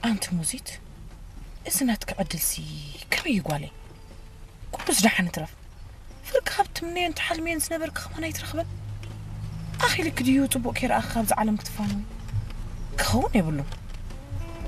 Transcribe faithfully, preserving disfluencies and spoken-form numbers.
أنت موزيت إذناتك عدلسي كم يقولي كل رح نترف فركبت منين تحلمين سنبرك خمانة يترخبن أخي لك ديو تبوك كير أخاب زعلم كتفانوي كخون يبلو